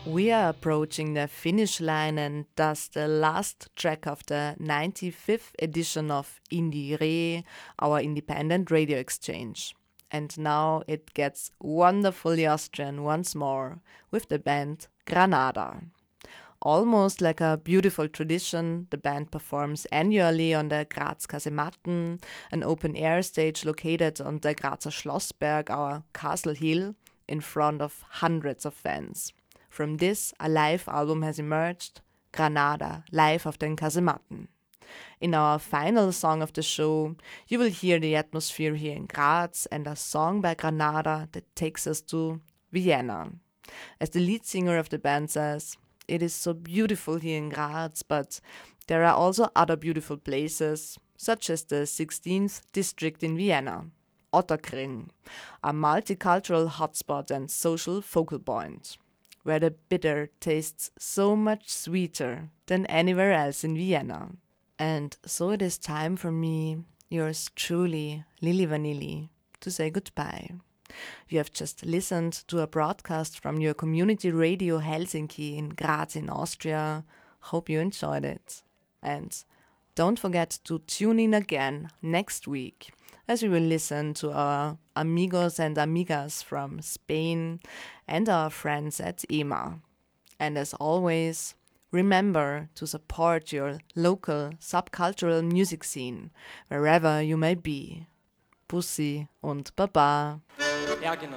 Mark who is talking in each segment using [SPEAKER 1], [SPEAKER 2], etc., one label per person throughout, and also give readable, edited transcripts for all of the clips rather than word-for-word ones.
[SPEAKER 1] We are approaching the finish line, and thus the last track of the 95th edition of Indie Re, our independent radio exchange. And now it gets wonderfully Austrian once more with the band Granada. Almost like a beautiful tradition, the band performs annually on the Graz Kasematten, an open-air stage located on the Grazer Schlossberg, our castle hill, in front of hundreds of fans. From this, a live album has emerged, Granada, Live auf den Kasematten. In our final song of the show, you will hear the atmosphere here in Graz and a song by Granada that takes us to Vienna. As the lead singer of the band says, it is so beautiful here in Graz, but there are also other beautiful places, such as the 16th district in Vienna, Ottakring, a multicultural hotspot and social focal point, where the bitter tastes so much sweeter than anywhere else in Vienna. And so it is time for me, yours truly, Lili Vanilli, to say goodbye. You have just listened to a broadcast from your community radio Helsinki in Graz in Austria. Hope you enjoyed it. And don't forget to tune in again next week as we will listen to our amigos and amigas from Spain and our friends at EMA. And as always, remember to support your local subcultural music scene, wherever you may be. Bussi und Baba.
[SPEAKER 2] Ja, genau.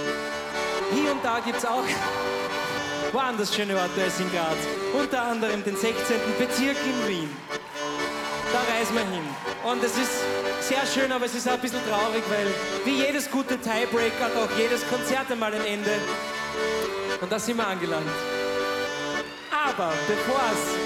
[SPEAKER 2] Hier und da gibt's auch woanders schöne Orte als in Graz. Unter anderem den 16. Bezirk in Wien. Da reisen wir hin. Und es ist sehr schön, aber es ist auch ein bisschen traurig, weil wie jedes gute Tiebreak hat auch jedes Konzert einmal ein Ende. Und da sind wir angelangt. Aber bevor es